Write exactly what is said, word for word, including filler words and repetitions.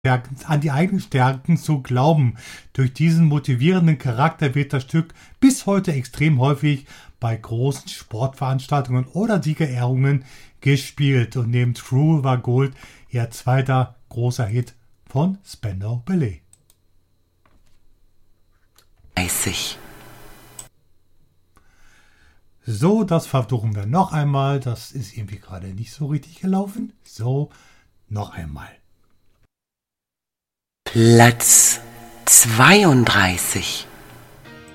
an die eigenen Stärken zu glauben. Durch diesen motivierenden Charakter wird das Stück bis heute extrem häufig bei großen Sportveranstaltungen oder Siegerehrungen gespielt. Und neben True war Gold ihr zweiter großer Hit von Spandau Ballet. dreißig. So, das versuchen wir noch einmal. Das ist irgendwie gerade nicht so richtig gelaufen. So, noch einmal. Platz zweiunddreißig.